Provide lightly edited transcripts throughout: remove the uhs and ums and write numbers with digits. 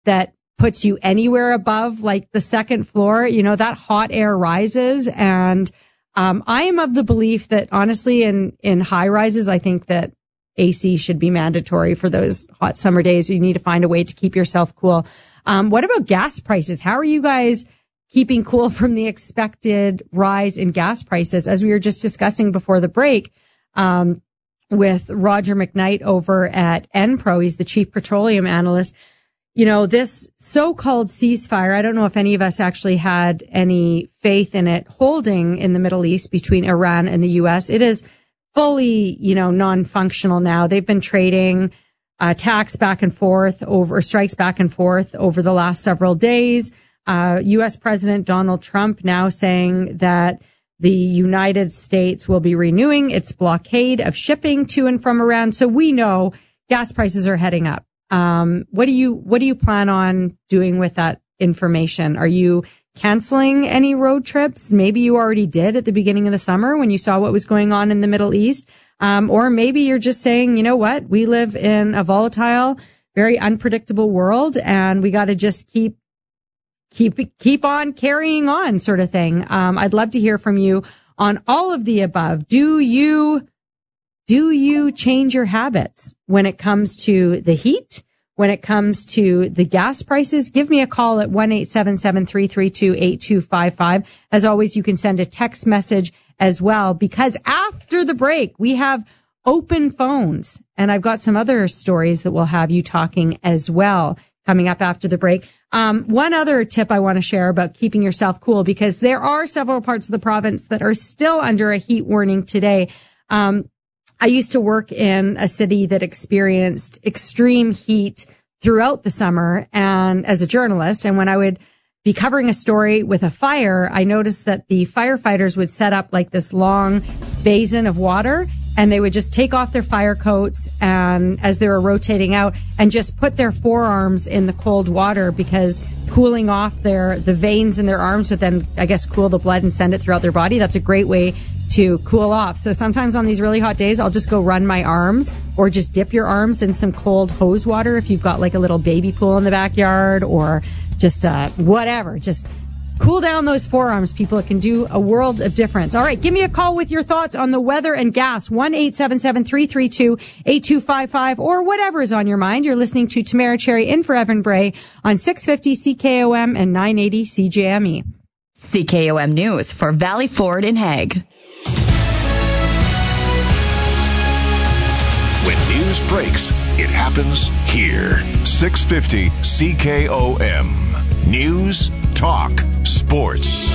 that puts you anywhere above like the second floor, you know, that hot air rises. And I am of the belief that honestly in high rises, I think that AC should be mandatory for those hot summer days. You need to find a way to keep yourself cool. What about gas prices? How are you guys keeping cool from the expected rise in gas prices? As we were just discussing before the break, with Roger McKnight over at Enpro, he's the chief petroleum analyst. You know, this so-called ceasefire, I don't know if any of us actually had any faith in it holding in the Middle East between Iran and the U.S. It is fully, you know, non-functional now. They've been trading attacks back and forth over strikes back and forth over the last several days. U.S. President Donald Trump now saying that the United States will be renewing its blockade of shipping to and from Iran. So we know gas prices are heading up. What do you plan on doing with that information? Are you canceling any road trips? Maybe you already did at the beginning of the summer when you saw what was going on in the Middle East. Or maybe you're just saying, you know what, we live in a volatile, very unpredictable world, and we got to just keep on carrying on, sort of thing. I'd love to hear from you on all of the above. Do you change your habits when it comes to the heat? When it comes to the gas prices? Give me a call at 1-877-332-8255. As always, you can send a text message as well, because after the break, we have open phones, and I've got some other stories that will have you talking as well coming up after the break. One other tip I want to share about keeping yourself cool, because there are several parts of the province that are still under a heat warning today. I used to work in a city that experienced extreme heat throughout the summer, and as a journalist, and when I would be covering a story with a fire, I noticed that the firefighters would set up like this long basin of water, and they would just take off their fire coats and as they were rotating out and just put their forearms in the cold water, because cooling off the veins in their arms would then, I guess, cool the blood and send it throughout their body. That's a great way to cool off. So sometimes on these really hot days, I'll just go run my arms, or just dip your arms in some cold hose water if you've got like a little baby pool in the backyard, or just whatever. Just cool down those forearms, people. It can do a world of difference. All right, give me a call with your thoughts on the weather and gas. 1-877-332-8255, or whatever is on your mind. You're listening to Tamara Cherry in for Evan Bray on 650 CKOM and 980 CJME. CKOM News for Valley Ford in Hague. When news breaks, it happens here. 650 CKOM. News, talk, sports.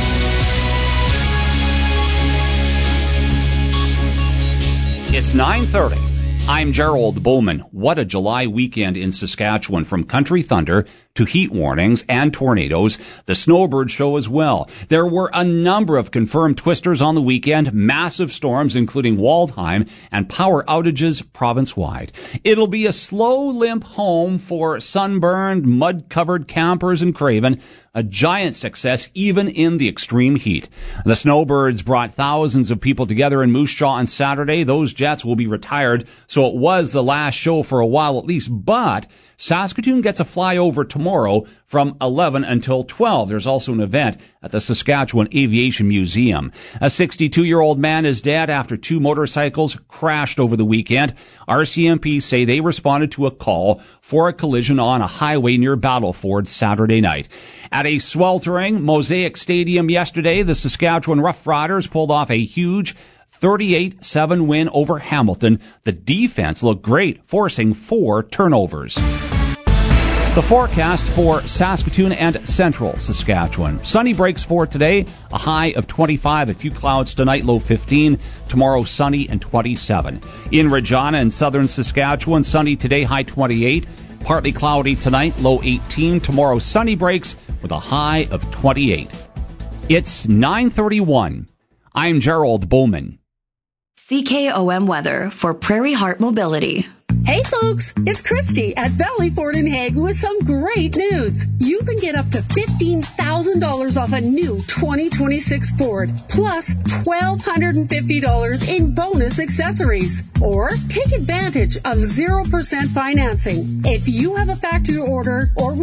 It's 9:30. I'm Gerald Bowman. What a July weekend in Saskatchewan, from country thunder to heat warnings and tornadoes. The snowbird show as well. There were a number of confirmed twisters on the weekend, massive storms including Waldheim, and power outages province-wide. It'll be a slow limp home for sunburned, mud-covered campers in Craven. A giant success even in the extreme heat. The snowbirds brought thousands of people together in Moose Jaw on Saturday. Those jets will be retired, so it was the last show for a while at least, but Saskatoon gets a flyover tomorrow from 11 until 12. There's also an event at the Saskatchewan Aviation Museum. A 62-year-old man is dead after two motorcycles crashed over the weekend. RCMP say they responded to a call for a collision on a highway near Battleford Saturday night. At a sweltering Mosaic Stadium yesterday, the Saskatchewan Roughriders pulled off a huge 38-7 win over Hamilton. The defense looked great, forcing 4 turnovers. The forecast for Saskatoon and central Saskatchewan. Sunny breaks for today, a high of 25, a few clouds tonight, low 15. Tomorrow, sunny and 27. In Regina and southern Saskatchewan, sunny today, high 28. Partly cloudy tonight, low 18. Tomorrow, sunny breaks with a high of 28. It's 9:31. I'm Gerald Bowman. CKOM weather for Prairie Heart Mobility. Hey folks, it's Christy at Valley Ford in Hague with some great news. You can get up to $15,000 off a new 2026 Ford, plus $1,250 in bonus accessories. Or take advantage of 0% financing. If you have a factory order or